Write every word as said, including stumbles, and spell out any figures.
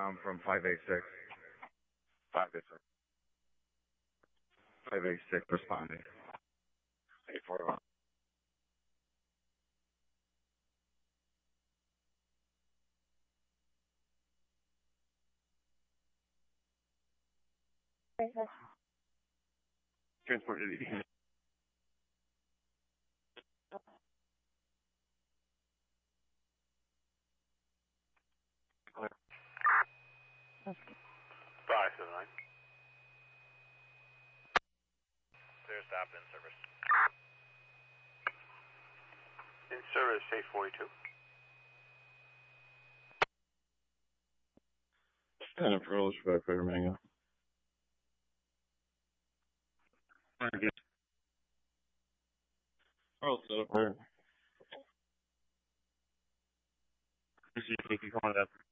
um, from five eight six. five eight six. five eight six responding. eight four one. Transport to the Five seven nine. Clear stop in service. In service, eight forty-two. Kind of for respect for Mango. Okay. I'll set up her. See if we can call it up.